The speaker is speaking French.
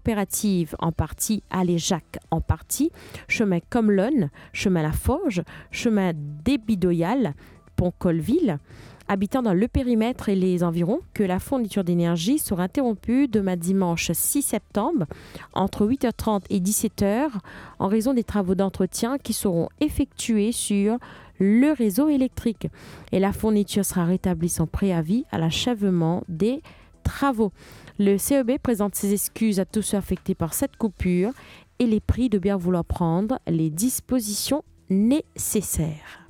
Coopérative en partie, Allée Jacques en partie, chemin Comlonne, chemin La Forge, chemin des Bidoyales, pont Colville. Habitant dans le périmètre et les environs, que la fourniture d'énergie sera interrompue demain dimanche 6 septembre entre 8h30 et 17h en raison des travaux d'entretien qui seront effectués sur le réseau électrique. Et la fourniture sera rétablie sans préavis à l'achèvement des travaux. Le CEB présente ses excuses à tous ceux affectés par cette coupure et les prie de bien vouloir prendre les dispositions nécessaires.